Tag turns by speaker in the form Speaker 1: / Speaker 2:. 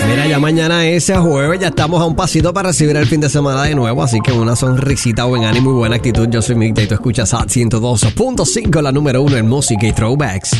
Speaker 1: Mira, ya mañana ese jueves, ya estamos a un pasito para recibir el fin de semana de nuevo, así que una sonrisita, buen ánimo y buena actitud. Yo soy Migda y tú escuchas Hot 102.5, la número 1 en música y throwbacks.